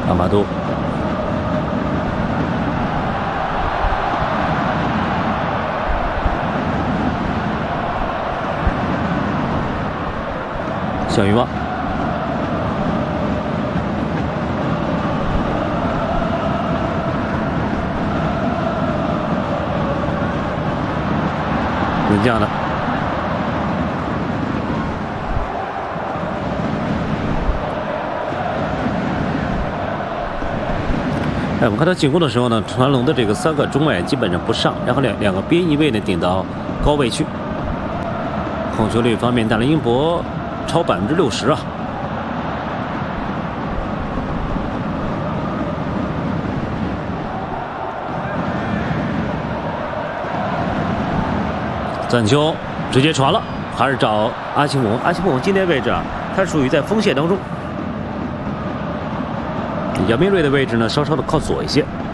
阿马杜。小鱼蛙。门将的。我们看到进攻的时候呢，川龙的这个3个中卫基本上不上，然后两个边翼位呢顶到高位去。控球率方面，大连英博超60%啊。暂球直接传了，还是找阿奇姆。阿奇姆今天位置啊，他属于在锋线当中。姚明锐的位置呢，稍稍的靠左一些。